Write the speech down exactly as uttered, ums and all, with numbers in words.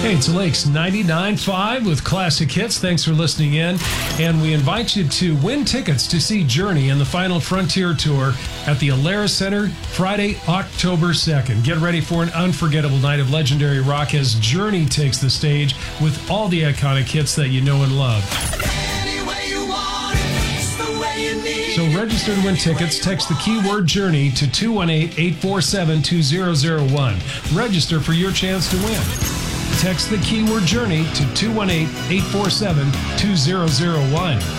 Hey, it's Lakes ninety-nine point five with Classic Hits. Thanks for listening in. And we invite you to win tickets to see Journey and the Final Frontier Tour at the Alara Center Friday, October second. Get ready for an unforgettable night of legendary rock as Journey takes the stage with all the iconic hits that you know and love. So register to win tickets. Text the keyword Journey to two one eight, eight four seven, two zero zero one. Register for your chance to win. Text the keyword Journey to two one eight, eight four seven, two zero zero one.